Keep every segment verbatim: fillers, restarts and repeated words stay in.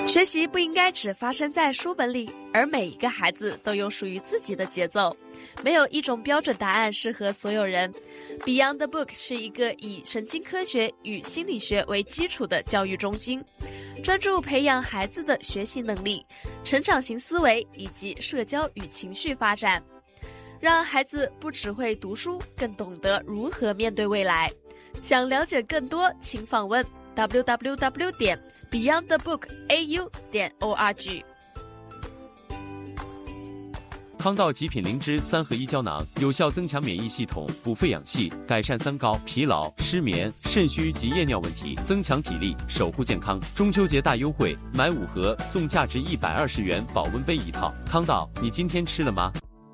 学习不应该只发生在书本里，而每一个孩子都有属于自己的节奏，没有一种标准答案适合所有人。 Beyond the Book 是一个以神经科学与心理学为基础的教育中心，专注培养孩子的学习能力、成长型思维以及社交与情绪发展，让孩子不只会读书，更懂得如何面对未来。想了解更多，请访问 double u double u double u 点 beyond the book a u 点 org。 康道极品灵芝三合一胶囊，有效增强免疫系统，补肺养气，改善三高、疲劳、失眠、肾虚及夜尿问题，增强体力，守护健康。中秋节大优惠，买五盒送价值一百二十元保温杯一套。康道，你今天吃了吗？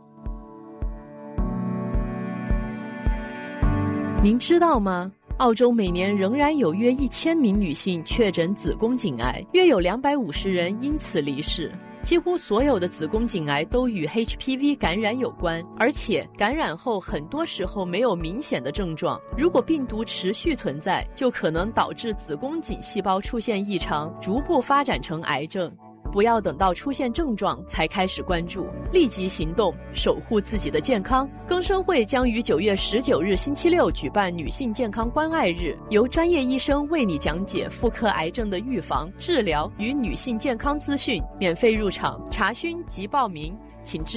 您知道吗？澳洲每年仍然有约一千名女性确诊子宫颈癌，约有两百五十人因此离世。几乎所有的子宫颈癌都与 H P V 感染有关，而且感染后很多时候没有明显的症状。如果病毒持续存在，就可能导致子宫颈细胞出现异常，逐步发展成癌症。不要等到出现症状才开始关注，立即行动，守护自己的健康。更生会将于九月十九日星期六举办女性健康关爱日，由专业医生为你讲解妇科癌症的预防、治疗与女性健康资讯，免费入场，查询及报名请至